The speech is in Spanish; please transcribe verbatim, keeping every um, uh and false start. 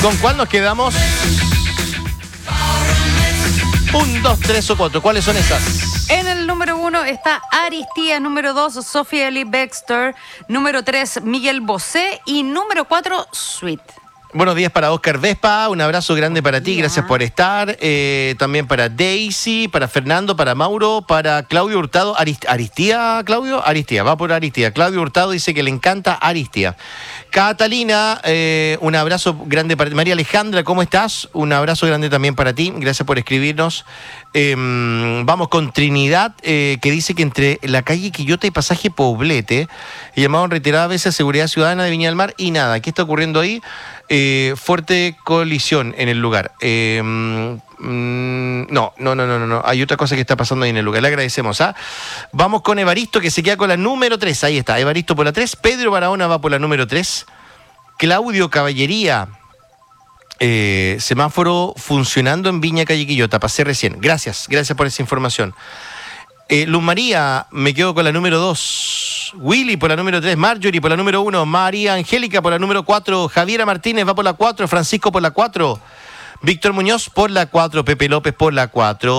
¿Con cuál nos quedamos? Un, dos, tres o cuatro. ¿Cuáles son esas? En el número uno está Aristía, número dos, Sophia Lee Baxter, número tres, Miguel Bosé y número cuatro, Sweet. Buenos días para Oscar Vespa, un abrazo grande para ti, gracias por estar. Eh, también para Daisy, para Fernando, para Mauro, para Claudio Hurtado. Arist- ¿Aristía, Claudio? Aristía, va por Aristía. Claudio Hurtado dice que le encanta Aristía. Catalina, eh, un abrazo grande para ti. María Alejandra, ¿cómo estás? Un abrazo grande también para ti, gracias por escribirnos. Eh, vamos con Trinidad, eh, que dice que entre la calle Quillota y Pasaje Poblete, llamaron reiteradas veces a Seguridad Ciudadana de Viña del Mar y nada, ¿qué está ocurriendo ahí? Eh, fuerte colisión en el lugar. Eh, mm, no, no, no, no, no. Hay otra cosa que está pasando ahí en el lugar. Le agradecemos. ¿ah? Vamos con Evaristo, que se queda con la número tres. Ahí está, Evaristo por la tres. Pedro Barahona va por la número tres. Claudio Caballería. Eh, semáforo funcionando en Viña Calle Quillota. Pasé recién. Gracias, gracias por esa información. Eh, Luz María, me quedo con la número dos. Willy por la número tres. Marjorie por la número uno. María Angélica por la número cuatro. Javiera Martínez va por la cuatro. Francisco por la cuatro. Víctor Muñoz por la cuatro. Pepe López por la cuatro.